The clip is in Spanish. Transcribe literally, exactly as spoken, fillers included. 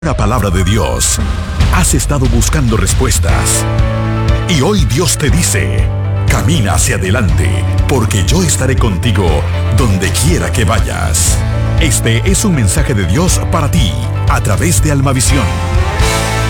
La palabra de Dios. Has estado buscando respuestas. Y hoy Dios te dice, camina hacia adelante, porque yo estaré contigo donde quiera que vayas. Este es un mensaje de Dios para ti, a través de Almavisión.